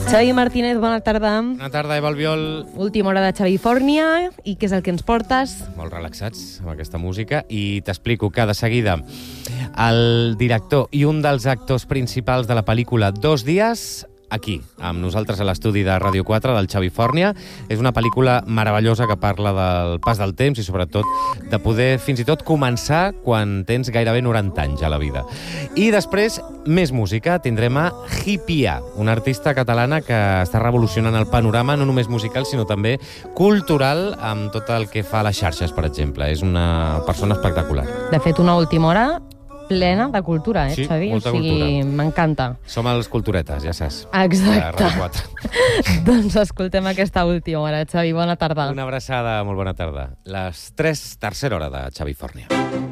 Xavi Martínez, bona tarda. Bona tarda, Eva Albiol. Última hora de Xavifornia. I què és el que ens portes? Molt relaxats amb aquesta música. I t'explico que de seguida el director i un dels actors principals de la pel·lícula Dos dies, aquí, amb nosaltres a l'estudi de Ràdio 4 del Xavifornia. És una pel·lícula meravellosa que parla del pas del temps i sobretot de poder fins i tot començar quan tens gairebé 90 anys a la vida. I després, més música. Tindrem a Hippia, una artista catalana que està revolucionant el panorama no només musical sinó també cultural amb tot el que fa a les xarxes, per exemple. És una persona espectacular. De fet, una última hora plena de cultura, Sí, Xavi? molta cultura. M'encanta. Som els culturetes, ja saps. Exacte. De Ràdio 4. Doncs escoltem aquesta última hora. Xavi, bona tarda. Una abraçada, molt bona tarda. Les 3, tercera hora de Xavifornia.